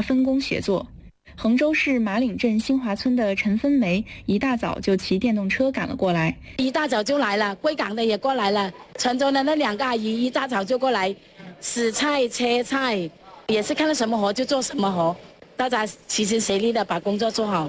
分工协作。衡州市马岭镇新华村的陈芬梅一大早就骑电动车赶了过来， 一大早就来了，贵港的也过来了，泉州的那2个阿姨一大早就过来洗菜切菜，也是看到什么活就做什么活，大家齐心协力的把工作做好。